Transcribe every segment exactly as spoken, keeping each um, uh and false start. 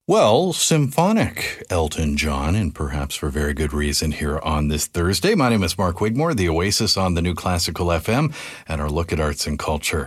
Well, symphonic Elton John, and perhaps for very good reason here on this Thursday. My name is Mark Wigmore, the Oasis on the New Classical F M, and our look at arts and culture.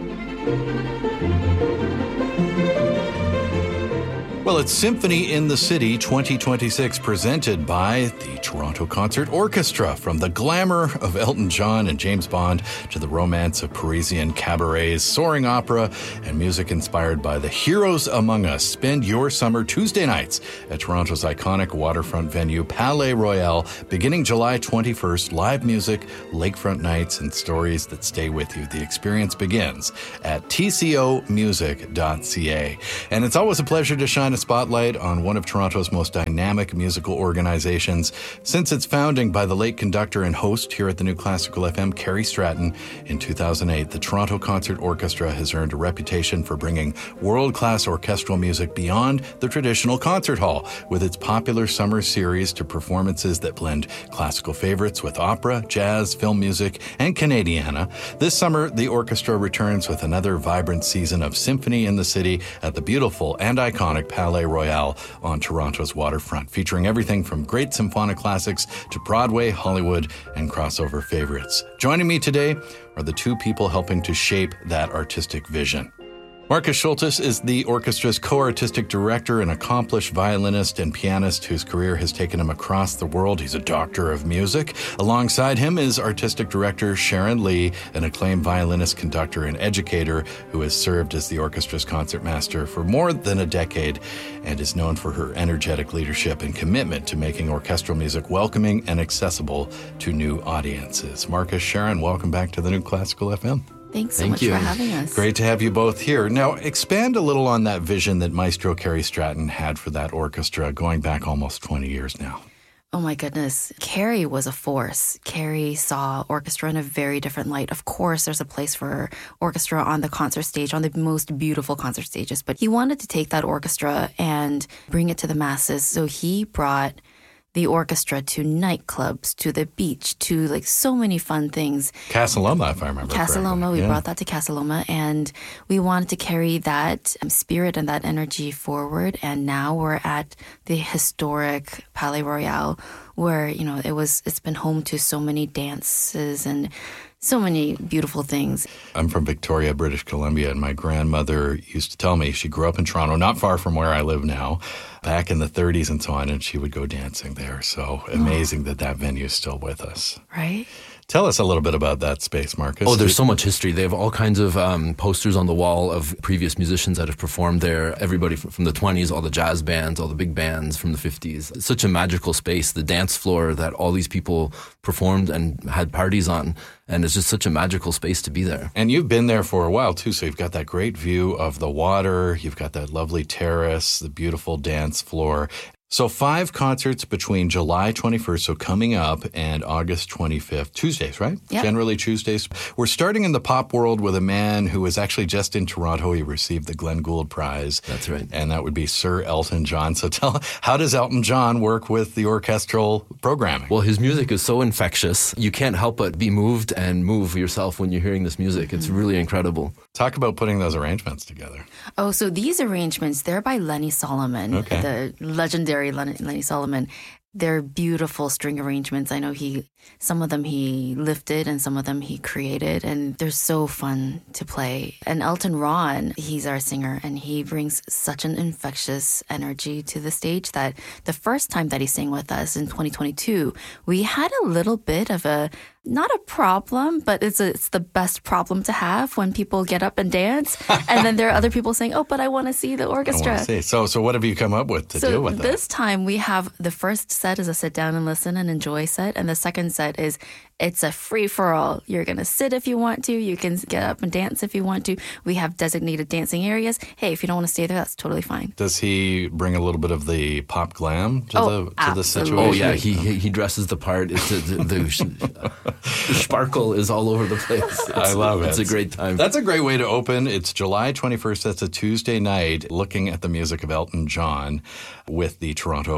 Well, it's Symphony in the City twenty twenty-six, presented by the Toronto Concert Orchestra. From the glamour of Elton John and James Bond to the romance of Parisian cabarets, soaring opera, and music inspired by the heroes among us. Spend your summer Tuesday nights at Toronto's iconic waterfront venue, Palais Royal, beginning July twenty-first. Live music, lakefront nights, and stories that stay with you. The experience begins at t c o music dot c a. And it's always a pleasure to shine a spotlight on one of Toronto's most dynamic musical organizations. Since its founding by the late conductor and host here at the New Classical F M, Carrie Stratton, in two thousand eight, the Toronto Concert Orchestra has earned a reputation for bringing world-class orchestral music beyond the traditional concert hall, with its popular summer series to performances that blend classical favorites with opera, jazz, film music, and Canadiana. This summer, the orchestra returns with another vibrant season of Symphony in the City at the beautiful and iconic Palais Royal on Toronto's waterfront, featuring everything from great symphonic classics to Broadway, Hollywood, and crossover favorites. Joining me today are the two people helping to shape that artistic vision. Marcus Schultes is the orchestra's co-artistic director, an accomplished violinist and pianist whose career has taken him across the world. He's a doctor of music. Alongside him is artistic director Sharon Lee, an acclaimed violinist, conductor, and educator who has served as the orchestra's concertmaster for more than a decade and is known for her energetic leadership and commitment to making orchestral music welcoming and accessible to new audiences. Marcus, Sharon, welcome back to the New Classical F M. Thanks so Thank much you. for having us. Great to have you both here. Now, expand a little on that vision that Maestro Carrie Stratton had for that orchestra going back almost twenty years now. Oh my goodness. Carrie was a force. Carrie saw orchestra in a very different light. Of course, there's a place for orchestra on the concert stage, on the most beautiful concert stages, but he wanted to take that orchestra and bring it to the masses. So he brought the orchestra to nightclubs, to the beach, to like so many fun things. Casa Loma, if I remember Casa Loma, correctly. we yeah. brought that to Casa Loma, and we wanted to carry that um, spirit and that energy forward. And now we're at the historic Palais Royal, where, you know, it was, it's been home to so many dances and so many beautiful things. I'm from Victoria, British Columbia, and my grandmother used to tell me she grew up in Toronto, not far from where I live now, back in the thirties and so on, and she would go dancing there. So amazing oh. that that venue is still with us. Right? Tell us a little bit about that space, Marcus. Oh, there's so much history. They have all kinds of um, posters on the wall of previous musicians that have performed there. Everybody from, from the twenties, all the jazz bands, all the big bands from the fifties. It's such a magical space. The dance floor that all these people performed and had parties on. And it's just such a magical space to be there. And you've been there for a while, too, so you've got that great view of the water. You've got that lovely terrace, the beautiful dance floor. So five concerts between July twenty-first, so coming up, and August twenty-fifth. Tuesdays, right? Yep. Generally Tuesdays. We're starting in the pop world with a man who was actually just in Toronto. He received the Glenn Gould Prize. That's right. And that would be Sir Elton John. So tell, how does Elton John work with the orchestral programming? Well, his music is so infectious. You can't help but be moved and move yourself when you're hearing this music. Mm-hmm. It's really incredible. Talk about putting those arrangements together. Oh, so these arrangements, they're by Lenny Solomon, okay. the legendary Lenny, Lenny Solomon. They're beautiful string arrangements. I know he, some of them he lifted and some of them he created, and they're so fun to play. And Elton Ron, he's our singer, and he brings such an infectious energy to the stage that the first time that he sang with us in twenty twenty-two, we had a little bit of a, not a problem, but it's a, it's the best problem to have when people get up and dance. And then there are other people saying, oh, but I want to see the orchestra. I want to see. So, so what have you come up with to so deal with that? This time we have the first set is a sit down and listen and enjoy set. And the second set is it's a free-for-all. You're going to sit if you want to. You can get up and dance if you want to. We have designated dancing areas. Hey, if you don't want to stay there, that's totally fine. Does he bring a little bit of the pop glam to, oh, the, to the absolutely. situation? Oh, yeah. He he, he dresses the part. It's a, the, the, the sparkle is all over the place. It's, I love it. It's a great time. That's a great way to open. It's July twenty-first. That's a Tuesday night, looking at the music of Elton John with the Toronto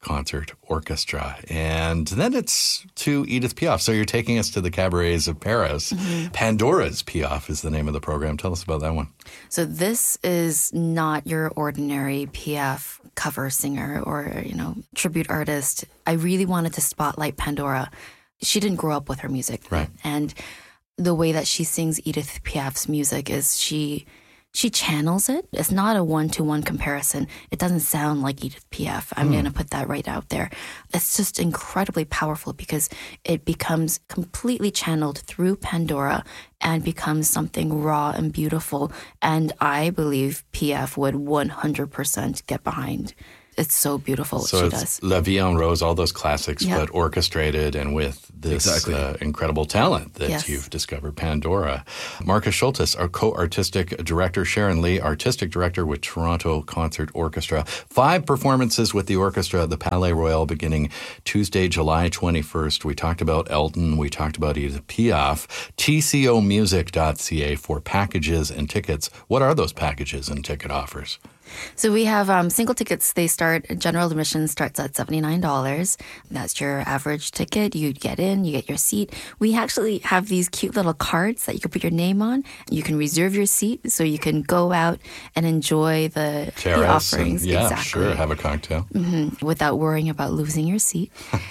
Concert Orchestra. And then it's to Edith Piaf. So you're taking us to the cabarets of Paris. Mm-hmm. Pandora's Piaf is the name of the program. Tell us about that one. So this is not your ordinary Piaf cover singer or, you know, tribute artist. I really wanted to spotlight Pandora. She didn't grow up with her music. Right. And the way that she sings Edith Piaf's music is she she channels it. It's not a one-to-one comparison. It doesn't sound like Edith Piaf. I'm mm. going to put that right out there. It's just incredibly powerful because it becomes completely channeled through Pandora and becomes something raw and beautiful. And I believe Piaf would one hundred percent get behind. It's so beautiful what so she it's does. La Vie en Rose, all those classics, yeah. but orchestrated and with this exactly. uh, incredible talent that yes. you've discovered, Pandora. Marcus Schultes, our co-artistic director. Sharon Lee, artistic director with Toronto Concert Orchestra. Five performances with the orchestra at the Palais Royal beginning Tuesday, July twenty-first. We talked about Elton. We talked about Edith Piaf. T C O music dot c a for packages and tickets. What are those packages and ticket offers? So we have um, single tickets. They start, general admission starts at seventy-nine dollars. That's your average ticket. You get in, you get your seat. We actually have these cute little cards that you can put your name on. You can reserve your seat so you can go out and enjoy the, the offerings. And, yeah, exactly. sure. Have a cocktail. Mm-hmm. Without worrying about losing your seat.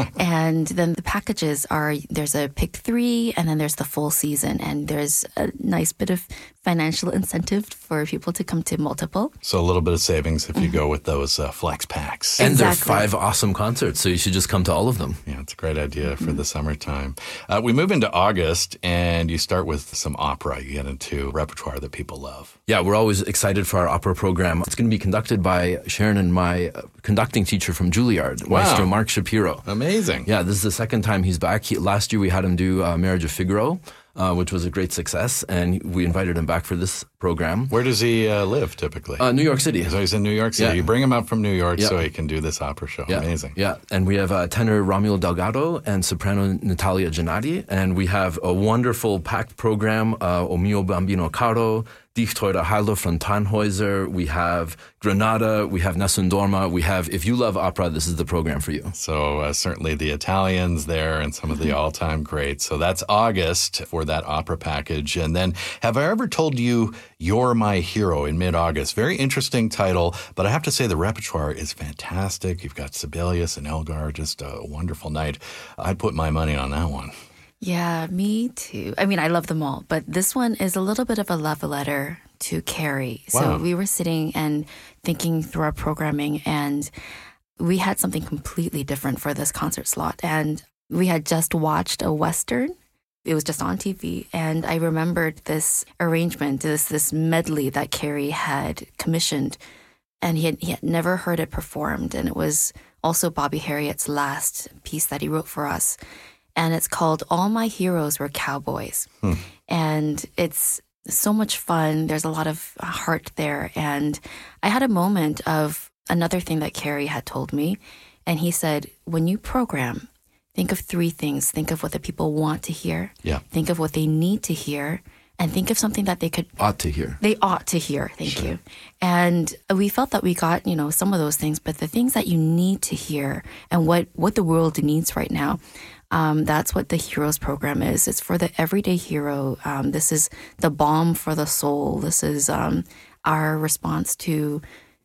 And then the packages are, there's a pick three and then there's the full season. And there's a nice bit of financial incentive for people to come to multiple. So a little bit of savings if you go with those uh, flex packs. And exactly. there are five awesome concerts, so you should just come to all of them. Yeah, it's a great idea for the summertime. Uh, we move into August, and you start with some opera. You get into repertoire that people love. Yeah, we're always excited for our opera program. It's going to be conducted by Sharon and my uh, conducting teacher from Juilliard, Wow. Maestro Mark Shapiro. Amazing. Yeah, this is the second time he's back. He, last year we had him do uh, Marriage of Figaro, uh, which was a great success, and we invited him back for this program. Where does he uh, live typically? Uh, New York City. So he's in New York City. Yeah. You bring him up from New York Yeah. so he can do this opera show. Yeah. Amazing. Yeah, and we have uh, tenor Romulo Delgado and soprano Natalia Gennadi, and we have a wonderful packed program, uh, O Mio Bambino Caro, Dich teure Heiler von Tannhäuser, we have Granada, we have Nessun Dorma, we have, if you love opera, this is the program for you. So uh, certainly the Italians there and some of the all-time greats. So that's August for that opera package. And then have I ever told you You're My Hero in mid-August? Very interesting title, but I have to say the repertoire is fantastic. You've got Sibelius and Elgar, just a wonderful night. I'd put my money on that one. Yeah, me too. I mean, I love them all, but this one is a little bit of a love letter to Carrie. Wow. So we were sitting and thinking through our programming, and we had something completely different for this concert slot. And we had just watched a Western. It was just on T V, and I remembered this arrangement, this this medley that Carrie had commissioned, and he had, he had never heard it performed. And it was also Bobby Harriet's last piece that he wrote for us. And it's called All My Heroes Were Cowboys. Hmm. And it's so much fun. There's a lot of heart there. And I had a moment of another thing that Carrie had told me. And he said, when you program, think of three things. Think of what the people want to hear. Yeah. Think of what they need to hear. And think of something that they could... Ought to hear. They ought to hear. Thank sure. you. And we felt that we got, you know, some of those things, but the things that you need to hear and what, what the world needs right now, um, that's what the Heroes program is. It's for the everyday hero. Um, this is the balm for the soul. This is um, our response to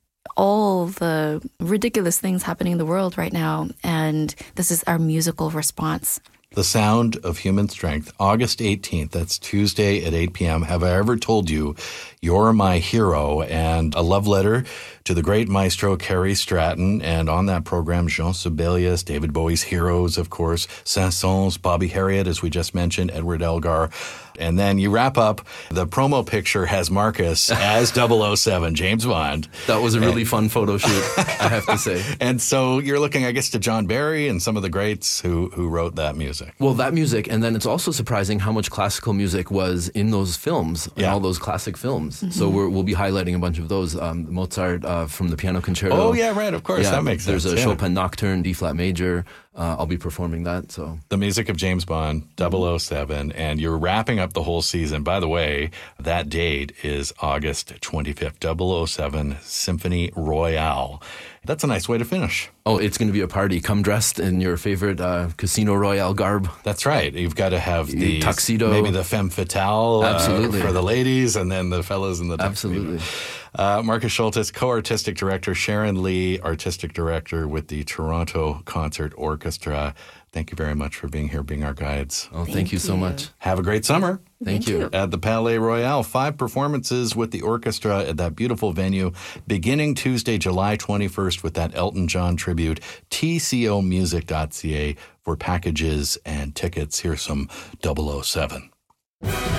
all the ridiculous things happening in the world right now. And this is our musical response. The Sound of Human Strength, August eighteenth. That's Tuesday at eight p.m. Have I ever told you you're my hero? And a love letter to the great maestro Carrie Stratton. And on that program, Jean Sibelius, David Bowie's heroes, of course, Saint-Saëns, Bobby Harriet, as we just mentioned, Edward Elgar. And then you wrap up. The promo picture has Marcus as double oh seven, James Bond. That was a really and, fun photo shoot, I have to say. And so you're looking, I guess, to John Barry and some of the greats who, who wrote that music. Well, that music, and then it's also surprising how much classical music was in those films, in yeah. all those classic films. Mm-hmm. So we're, we'll be highlighting a bunch of those. Um, Mozart uh, from the Piano Concerto. Oh, yeah, right, of course, yeah, that makes there's sense. There's a yeah. Chopin Nocturne, D-flat major. uh, I'll be performing that. So the music of James Bond, double oh seven, and you're wrapping up the whole season. By the way, that date is August twenty-fifth, double oh seven Symphony Royale. That's a nice way to finish. Oh, it's going to be a party. Come dressed in your favorite uh, Casino Royale garb. That's right. You've got to have the tuxedo. Maybe the femme fatale Absolutely. Uh, for the ladies, and then the fellas in the tuxedo. Absolutely. Uh, Marcus Schultes, co-artistic director, Sharon Lee, artistic director with the Toronto Concert Orchestra. Thank you very much for being here, being our guides. Oh, thank, Thank you so you. much. Have a great summer. Thank, Thank you. you. At the Palais Royale, five performances with the orchestra at that beautiful venue, beginning Tuesday, July twenty-first, with that Elton John tribute. T C O music dot C A for packages and tickets. Here's some double oh seven.